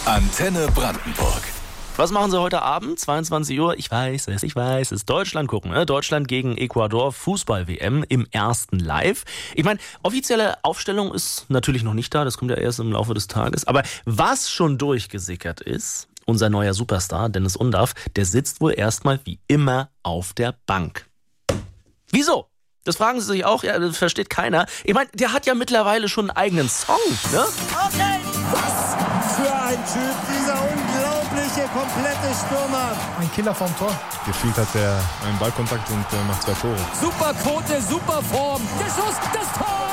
Antenne Brandenburg. Was machen Sie heute Abend? 22 Uhr. Ich weiß es. Deutschland gucken. Ne? Deutschland gegen Ecuador, Fußball-WM im ersten Live. Ich meine, offizielle Aufstellung ist natürlich noch nicht da. Das kommt ja erst im Laufe des Tages. Aber was schon durchgesickert ist, unser neuer Superstar, Dennis Undaff, der sitzt wohl erstmal wie immer auf der Bank. Wieso? Das fragen Sie sich auch. Ja, das versteht keiner. Ich meine, der hat ja mittlerweile schon einen eigenen Song, ne? Okay. Was für ein Typ, dieser unglaubliche, komplette Stürmer. Ein Killer vom Tor. Gefühlt hat er einen Ballkontakt und macht 2 Tore. Super Quote, super Form. Der Schuss, das Tor.